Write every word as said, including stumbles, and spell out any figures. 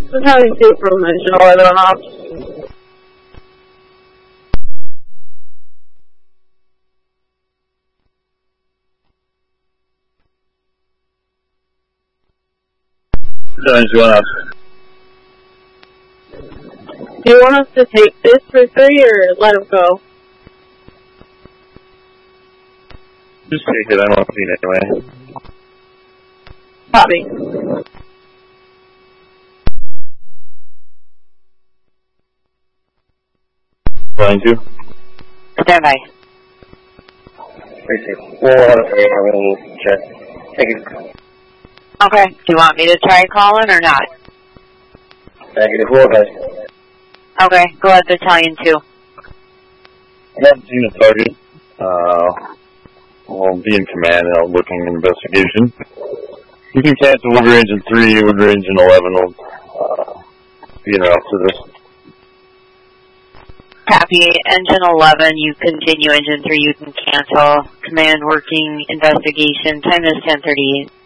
Battalion two from Engine eleven on off. Battalion two on off. Do you want us to take this for three or let him go? Just take it, I don't see it anyway. Copy. Battalion two. Stand by. Receive. We'll have a we'll check. Thank you. Okay. Do you want me to try calling or not? Negative. We'll have. Okay. Go ahead, Battalion two. I haven't seen a target. Uh, I'll be in command and I'm looking at investigation. You can cancel Woodbury Engine three, Woodbury Engine eleven will uh, be in route to this. Copy. Engine eleven, you continue. Engine three, you can cancel. Command working investigation. Time is ten thirty-eight.